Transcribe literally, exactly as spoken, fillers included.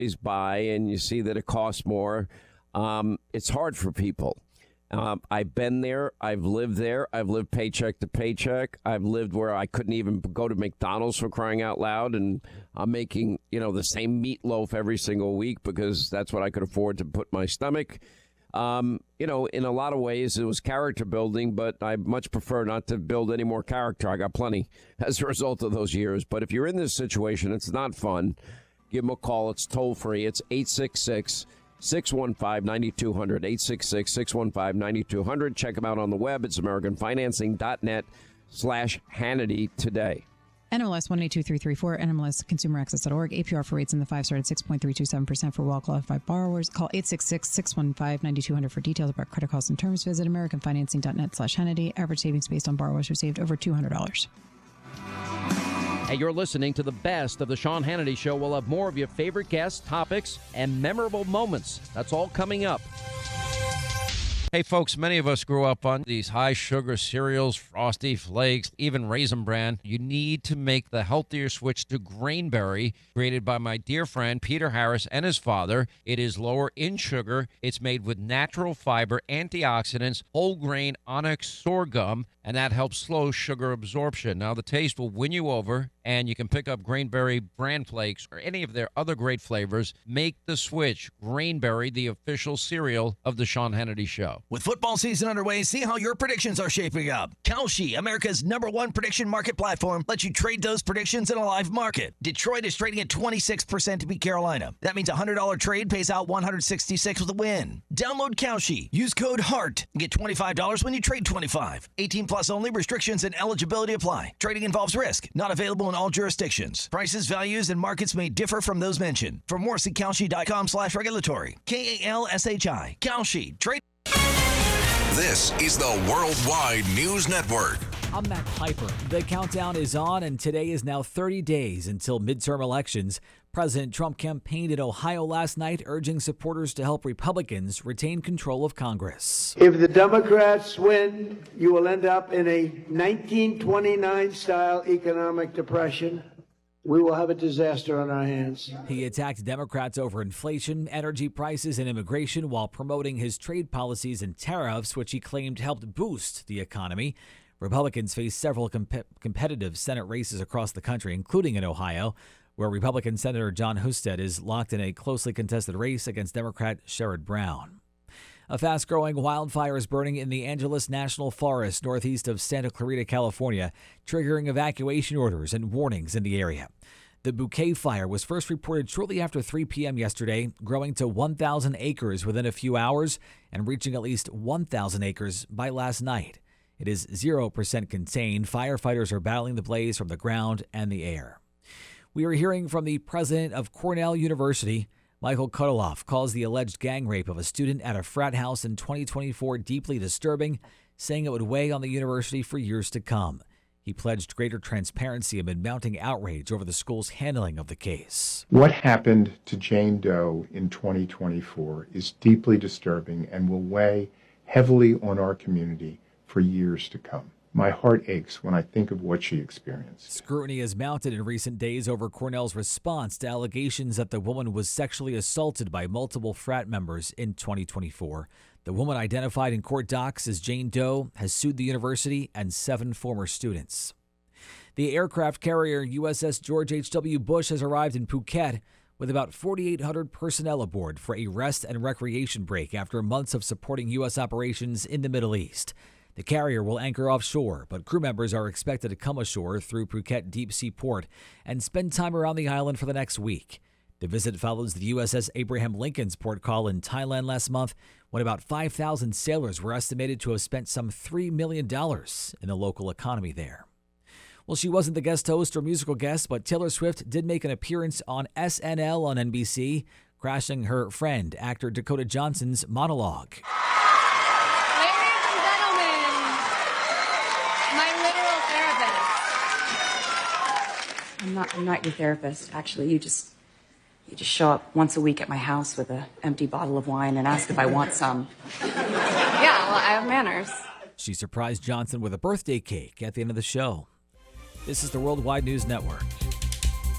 buy and you see that it costs more, um, it's hard for people. Um, I've been there. I've lived there. I've lived paycheck to paycheck. I've lived where I couldn't even go to McDonald's for crying out loud. And I'm making, you know, the same meatloaf every single week because that's what I could afford to put in my stomach. Um, you know, in a lot of ways, it was character building, but I much prefer not to build any more character. I got plenty as a result of those years. But if you're in this situation, it's not fun. Give them a call. It's toll free. It's eight six six, six one five, nine two zero zero, eight six six, six one five, nine two zero zero. Check them out on the web. It's americanfinancing.net slash Hannity today. N M L S one eight two three three four, N M L S consumer access dot org. A P R for rates in the five-star at six point three two seven percent for well-qualified borrowers. Call eight six six, six one five, nine two zero zero for details about credit costs and terms. Visit americanfinancing.net slash Hannity. Average savings based on borrowers who saved over two hundred dollars. Hey, you're listening to the best of the Sean Hannity Show. We'll have more of your favorite guests, topics, and memorable moments. That's all coming up. Hey, folks, many of us grew up on these high-sugar cereals, Frosty Flakes, even Raisin Bran. You need to make the healthier switch to Grainberry, created by my dear friend Peter Harris and his father. It is lower in sugar. It's made with natural fiber, antioxidants, whole grain onyx sorghum, and that helps slow sugar absorption. Now, the taste will win you over, and you can pick up Grainberry Bran Flakes or any of their other great flavors. Make the switch. Grainberry, the official cereal of the Sean Hannity Show. With football season underway, see how your predictions are shaping up. Kalshi, America's number one prediction market platform, lets you trade those predictions in a live market. Detroit is trading at twenty-six percent to beat Carolina. That means a one hundred dollars trade pays out one hundred sixty-six with a win. Download Kalshi. Use code HEART and get twenty-five dollars when you trade twenty-five. eighteen plus only. Restrictions and eligibility apply. Trading involves risk. Not available in all jurisdictions. Prices, values, and markets may differ from those mentioned. For more, see Kalshi.com slash regulatory. K A L S H I. Kalshi. Trade. This is the Worldwide News Network. I'm Matt Piper. The countdown is on, and today is now thirty days until midterm elections. President Trump campaigned in Ohio last night, urging supporters to help Republicans retain control of Congress. If the Democrats win, you will end up in a nineteen twenty-nine-style economic depression. We will have a disaster on our hands. He attacked Democrats over inflation, energy prices, and immigration while promoting his trade policies and tariffs, which he claimed helped boost the economy. Republicans face several comp- competitive Senate races across the country, including in Ohio, where Republican Senator John Husted is locked in a closely contested race against Democrat Sherrod Brown. A fast-growing wildfire is burning in the Angeles National Forest northeast of Santa Clarita, California, triggering evacuation orders and warnings in the area. The Bouquet Fire was first reported shortly after three p.m. yesterday, growing to one thousand acres within a few hours and reaching at least one thousand acres by last night. It is zero percent contained. Firefighters are battling the blaze from the ground and the air. We are hearing from the president of Cornell University. Michael Kudaloff calls the alleged gang rape of a student at a frat house in twenty twenty-four deeply disturbing, saying it would weigh on the university for years to come. He pledged greater transparency amid mounting outrage over the school's handling of the case. What happened to Jane Doe in twenty twenty-four is deeply disturbing and will weigh heavily on our community for years to come. My heart aches when I think of what she experienced. Scrutiny has mounted in recent days over Cornell's response to allegations that the woman was sexually assaulted by multiple frat members in twenty twenty-four. The woman, identified in court docs as Jane Doe, has sued the university and seven former students. The aircraft carrier U S S George H W. Bush has arrived in Phuket with about forty-eight hundred personnel aboard for a rest and recreation break after months of supporting U S operations in the Middle East. The carrier will anchor offshore, but crew members are expected to come ashore through Phuket Deep Sea Port and spend time around the island for the next week. The visit follows the U S S Abraham Lincoln's port call in Thailand last month, when about five thousand sailors were estimated to have spent some three million dollars in the local economy there. Well, she wasn't the guest host or musical guest, but Taylor Swift did make an appearance on S N L on N B C, crashing her friend, actor Dakota Johnson's monologue. I'm not, I'm not your therapist. Actually, you just, you just show up once a week at my house with an empty bottle of wine and ask if I want some. Yeah, well, I have manners. She surprised Johnson with a birthday cake at the end of the show. This is the Worldwide News Network.